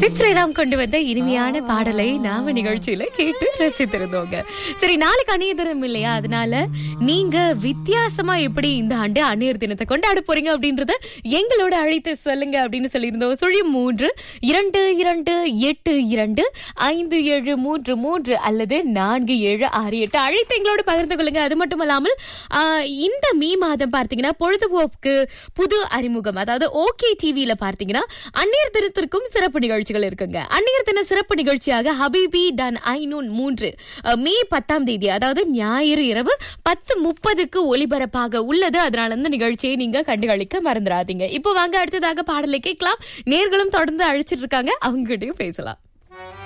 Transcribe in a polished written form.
சித்ரேராம் கொண்டு வந்த இனிமையான பாடலை நாம நிகழ்ச்சியில கேட்டு ரசித்திருந்தோங்க. சரி, நாளைக்கு அன்னையர் தினம் இல்லையா, அதனால நீங்க வித்தியாசமா எப்படி இந்த ஆண்டு அன்னையர் தினத்தை கொண்டாட போறீங்க அப்படின்றத எங்களோட அழைத்து சொல்லுங்க அப்படின்னு சொல்லியிருந்தோம். 3 3 8 2 2 5 7 3 3 அல்லது 4 7 6 8 அழைத்து எங்களோட பகிர்ந்து கொள்ளுங்க. அது மட்டும் இல்லாமல் இந்த மே மாதம் பார்த்தீங்கன்னா பொழுதுபோக்கு புது அறிமுகம், அதாவது ஓகே டிவியில பார்த்தீங்கன்னா அன்னையர் தினத்திற்கும் சிறப்பு நிகழ்ச்சிகள் இருக்குங்க. அன்னையர் தின சிறப்பு நிகழ்ச்சியாக ஹபீபி டன் ஐநூன் 3 மே 10ஆம் தேதி, அதாவது ஞாயிறு இரவு 10:30க்கு ஒளிபரப்பாக உள்ளது. அதனால இந்த நிகழ்ச்சியை நீங்க கண்டுகளிக்க மறந்துடாதீங்க. இப்போ வாங்க அடுத்ததாக பாடலை கேட்கலாம். நேர்களும் தொடர்ந்து அழைச்சிட்டு இருக்காங்க, அவங்க கிட்டயும் பேசலாம்.